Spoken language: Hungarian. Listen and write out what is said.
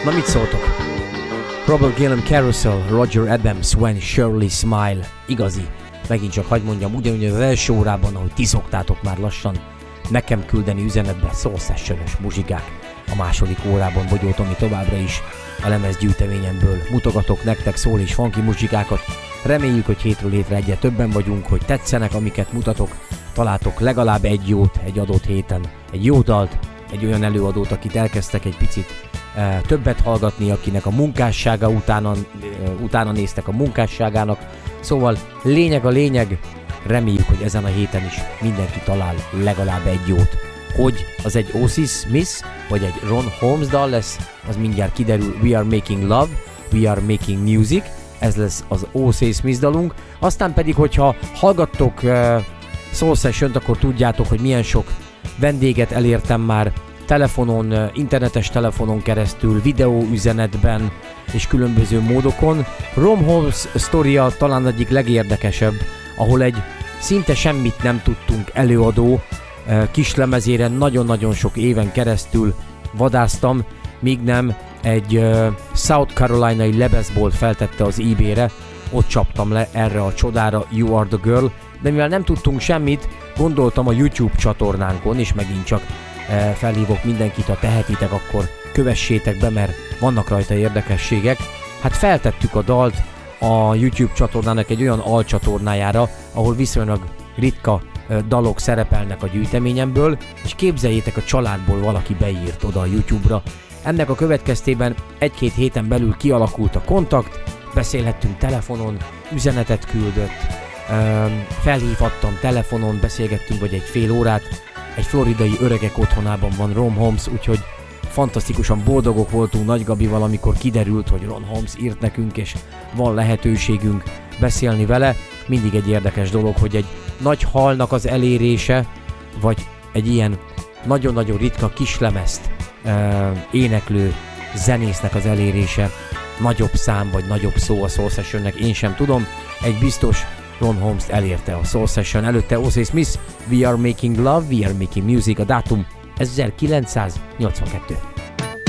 Na mit szóltok? Robert Gillen Carousel, Roger Adams, When Shirley Smile. Igazi. Megint csak hagyd mondjam, ugyanúgy az első órában, ahogy ti szoktátok már lassan nekem küldeni üzenetbe soul session-ös muzsikák. A második órában Bogyó Tomi továbbra is a lemezgyűjteményemből mutogatok nektek soul és funky muzsikákat. Reméljük, hogy hétről hétre egyre többen vagyunk, hogy tetszenek, amiket mutatok. Találtok legalább egy jót egy adott héten, egy jó dalt, egy olyan előadót, akit elkezdtek egy picit többet hallgatni, akinek a munkássága utána néztek a munkásságának. Szóval lényeg a lényeg, reméljük, hogy ezen a héten is mindenki talál legalább egy jót. Hogy az egy Ozzy Smith, vagy egy Ron Holmes dal lesz, az mindjárt kiderül. We are making love, we are making music, ez lesz az Ozzy Smith dalunk. Aztán pedig, hogyha hallgattok Soul Session-t, akkor tudjátok, hogy milyen sok vendéget elértem már telefonon, internetes telefonon keresztül, videóüzenetben és különböző módokon. Ron Holmes sztoria talán egyik legérdekesebb, ahol egy szinte semmit nem tudtunk előadó kislemezére nagyon-nagyon sok éven keresztül vadásztam, míg nem egy South Carolina-i lemezbolt feltette az eBay-re, ott csaptam le erre a csodára, You Are The Girl, de mivel nem tudtunk semmit, gondoltam a YouTube csatornánkon, és megint csak felhívok mindenkit, ha tehetitek, akkor kövessétek be, mert vannak rajta érdekességek. Hát feltettük a dalt a YouTube csatornának egy olyan alcsatornájára, ahol viszonylag ritka dalok szerepelnek a gyűjteményemből, és képzeljétek, a családból valaki beírt oda a YouTube-ra. Ennek a következtében egy-két héten belül kialakult a kontakt, beszélhettünk telefonon, üzenetet küldött, felhívhattam telefonon, beszélgettünk vagy egy fél órát. Egy floridai öregek otthonában van Ron Holmes, úgyhogy fantasztikusan boldogok voltunk Nagy Gabival, amikor kiderült, hogy Ron Holmes írt nekünk, és van lehetőségünk beszélni vele. Mindig egy érdekes dolog, hogy egy nagy halnak az elérése, vagy egy ilyen nagyon-nagyon ritka kislemezt éneklő zenésznek az elérése nagyobb szám, vagy nagyobb szó a Soul Sessionnek, én sem tudom. Egy biztos, Ron Holmes elérte a Soul Session, előtte Ozzy Smith, We Are Making Love, We Are Making Music, a dátum 1982.